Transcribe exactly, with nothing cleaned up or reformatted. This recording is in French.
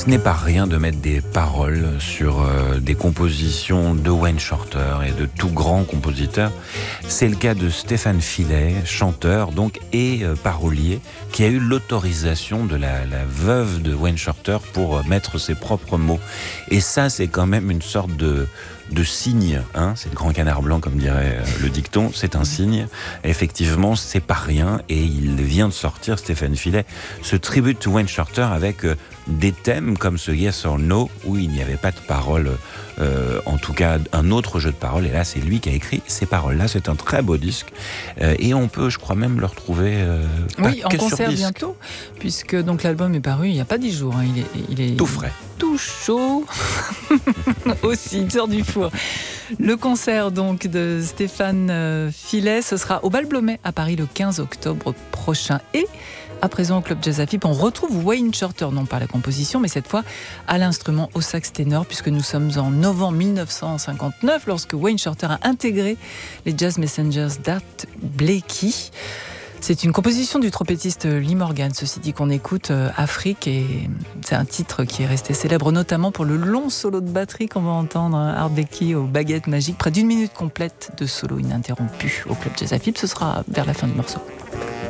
Ce n'est pas rien de mettre des paroles sur euh, des compositions de Wayne Shorter et de tout grands compositeurs. C'est le cas de Stéphane Filet, chanteur donc et euh, parolier, qui a eu l'autorisation de la, la veuve de Wayne Shorter pour euh, mettre ses propres mots. Et ça, c'est quand même une sorte de de signe, hein, c'est le grand canard blanc comme dirait euh, le dicton, c'est un signe. Effectivement, c'est pas rien et il vient de sortir, Stéphane Filet, ce tribute to Wayne Shorter avec euh, des thèmes comme ce Yes or No où il n'y avait pas de paroles, euh, en tout cas un autre jeu de paroles, et là c'est lui qui a écrit ces paroles-là. C'est un très beau disque euh, et on peut, je crois même le retrouver euh, oui, en que concert sur disque. bientôt, puisque donc l'album est paru il n'y a pas dix jours, hein. il, est, il est Tout frais, tout chaud aussi, il sort du four. Le concert donc de Stéphane Filet, ce sera au Bal Blomet à Paris le quinze octobre prochain. Et à présent au Club Jazz à Fipe, on retrouve Wayne Shorter, non pas à la composition, mais cette fois à l'instrument au sax ténor, puisque nous sommes en novembre dix-neuf cent cinquante-neuf, lorsque Wayne Shorter a intégré les Jazz Messengers d'Art Blakey. C'est une composition du trompettiste Lee Morgan, ceci dit, qu'on écoute, euh, Afrique, et c'est un titre qui est resté célèbre notamment pour le long solo de batterie qu'on va entendre, hein, Art Blakey aux baguettes magiques, près d'une minute complète de solo ininterrompu au Club Jazz à Fipe. Ce sera vers la fin du morceau.